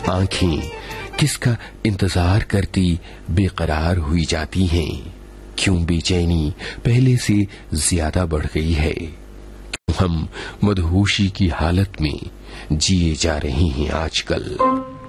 आंखें किसका इंतजार करती बेकरार हुई जाती हैं? क्यों बेचैनी पहले से ज्यादा बढ़ गई है? क्यों हम मदहोशी की हालत में जिए जा रहे हैं आजकल?